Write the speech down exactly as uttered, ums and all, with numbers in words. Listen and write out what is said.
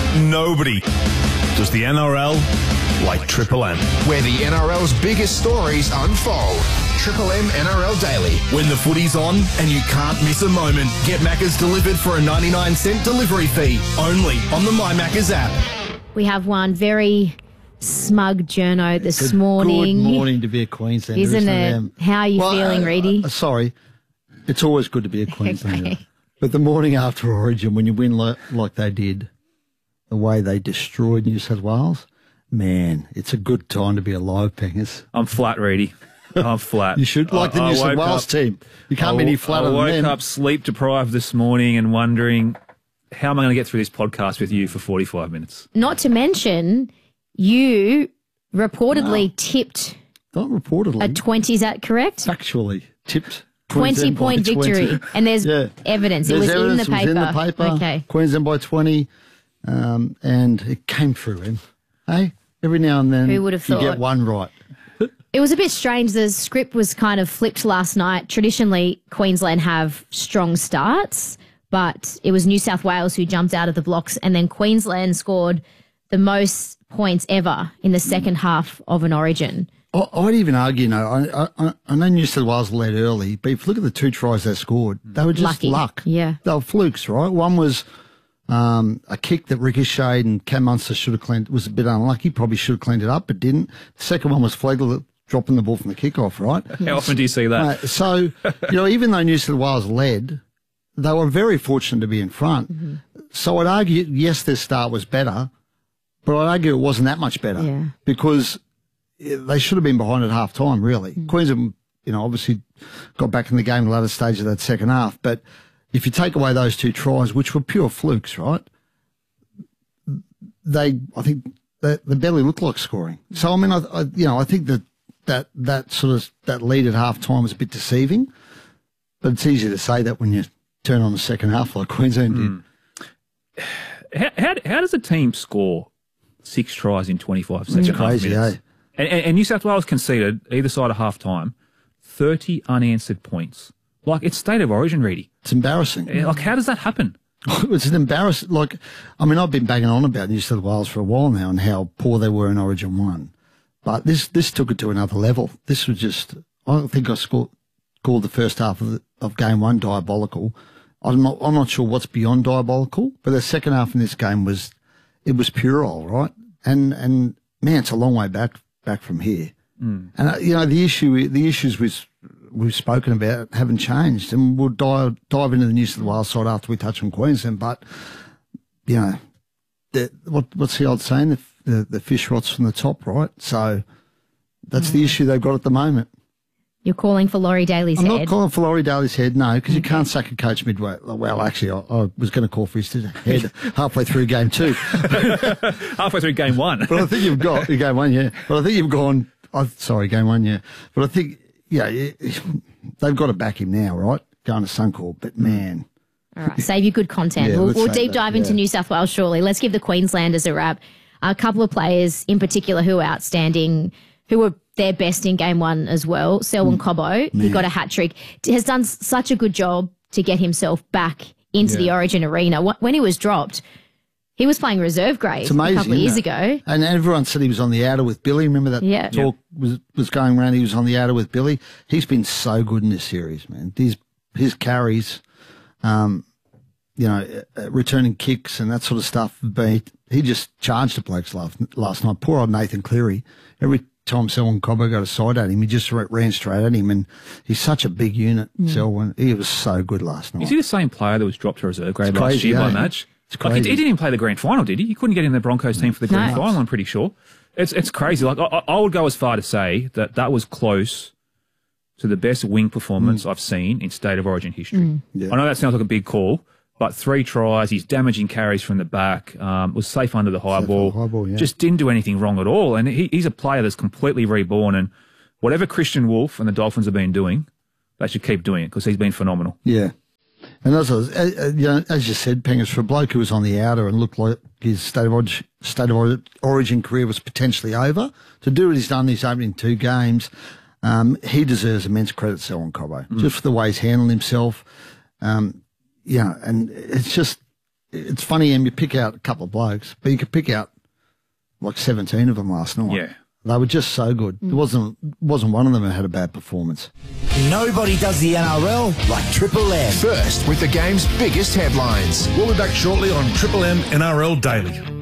Nobody does the N R L like Triple M. Where the N R L's biggest stories unfold. Triple M N R L Daily. When the footy's on and you can't miss a moment, get Macca's delivered for a ninety-nine cent delivery fee. Only on the My Macca's app. We have one very smug journo this Good, morning. Good morning to be a Queenslander, isn't, isn't it? it? How are you well, feeling, uh, Reedy? Uh, sorry, it's always good to be a Queenslander. Okay. But the morning after Origin, when you win like, like they did, the way they destroyed New South Wales, man, it's a good time to be alive, Pengers. I'm flat, Reedy. I'm flat. You should, like the I, New I South Wales up, team. You can't I, be any flatter I than them. woke up sleep deprived this morning and wondering, how am I going to get through this podcast with you for forty-five minutes? Not to mention, you reportedly wow. tipped Not reportedly. a twenty, is that correct? Factually tipped. twenty-point victory. twenty. And there's yeah. evidence. There's it was evidence. in the paper. It was in the paper. Okay. Queensland by twenty. Um, and it came through him. Hey, every now and then Who would have you thought? get one right. It was a bit strange. The script was kind of flipped last night. Traditionally, Queensland have strong starts, but it was New South Wales who jumped out of the blocks, and then Queensland scored the most points ever in the second half of an Origin. I, I'd even argue, you know, I, I, I know New South Wales led early, but if you look at the two tries they scored, they were just Lucky. luck. Yeah. They were flukes, right? One was um, a kick that ricocheted and Cam Munster should have cleaned, was a bit unlucky, probably should have cleaned it up, but didn't. The second one was Flegel dropping the ball from the kickoff, right? How often do you see that? Uh, so, you know, even though New South Wales led, they were very fortunate to be in front. Mm-hmm. So I'd argue, yes, their start was better, but I'd argue it wasn't that much better yeah. because they should have been behind at half time, really. Mm-hmm. Queensland, you know, obviously got back in the game in the latter stage of that second half. But if you take away those two tries, which were pure flukes, right, they, I think, they, they barely looked like scoring. So, I mean, I, I, you know, I think that that, that sort of, that lead at half time was a bit deceiving. But it's easy to say that when you turn on the second half like Queensland did. Mm. How, how, how does a team score six tries in twenty-five second It's crazy, half minutes? eh? And, and, and New South Wales conceded, either side of half time, thirty unanswered points. Like, it's state of origin, Reedy. It's embarrassing. Like, how does that happen? It's an embarrassing. Like, I mean, I've been banging on about New South Wales for a while now and how poor they were in Origin one. But this this took it to another level. This was just, I think I scored, called the first half of, the, of game one diabolical. I'm not, I'm not sure what's beyond diabolical, but the second half in this game was, it was puerile, right? And, and man, it's a long way back, back from here. Mm. And, uh, you know, the issue, the issues we've, we've spoken about haven't changed, and we'll dive, dive into the New South Wales side after we touch on Queensland, but, you know, the, what, what's the old saying? The, the, the fish rots from the top, right? So that's mm. the issue they've got at the moment. You're calling for Laurie Daly's I'm head? I'm not calling for Laurie Daly's head, no, because okay. you can't sack a coach midway. Well, actually, I, I was going to call for his head halfway through game two. halfway through game one. But I think you've got, game one, yeah. But I think you've gone, oh, sorry, game one, yeah. But I think, yeah, they've got to back him now, right? Going to Suncorp, but man. All right, save your good content. Yeah, we'll we'll deep that, dive yeah. into New South Wales shortly. Let's give the Queenslanders a wrap. A couple of players in particular who are outstanding, who were their best in game one as well. Selwyn mm, Cobbo, he got a hat trick, has done such a good job to get himself back into yeah. the Origin arena. When he was dropped, he was playing reserve grade amazing, a couple of years it? ago. And everyone said he was on the outer with Billy. Remember that yeah. talk yeah. was was going around? He was on the outer with Billy. He's been so good in this series, man. His, his carries, um, you know, uh, returning kicks and that sort of stuff. But he just charged the blokes last, last night. Poor old Nathan Cleary. Every time Selwyn Cobbo got a side at him, he just ran straight at him, and he's such a big unit, mm. Selwyn. He was so good last night. Is he the same player that was dropped to reserve grade last crazy, year eh? by match? It's crazy. Like he, he didn't even play the grand final, did he? He couldn't get in the Broncos team for the grand no. final, I'm pretty sure. It's it's crazy. Like I, I would go as far to say that that was close to the best wing performance mm. I've seen in State of Origin history. Mm. Yeah. I know that sounds like a big call, but three tries, he's damaging carries from the back, um, was safe under the high safe ball, high ball yeah. just didn't do anything wrong at all. And he, he's a player that's completely reborn, and whatever Christian Wolf and the Dolphins have been doing, they should keep doing it because he's been phenomenal. Yeah. And as, I was, uh, you know, as you said, Pengers, for a bloke who was on the outer and looked like his State of Origin, state of origin career was potentially over, to do what he's done these opening two games, um, he deserves immense credit, Selwyn Cobbo, mm. just for the way he's handled himself. Um, yeah, and it's just, it's funny, and you pick out a couple of blokes, but you could pick out like seventeen of them last night. Yeah. They were just so good. There wasn't wasn't one of them that had a bad performance. Nobody does the N R L like Triple M. First with the game's biggest headlines. We'll be back shortly on Triple M N R L Daily.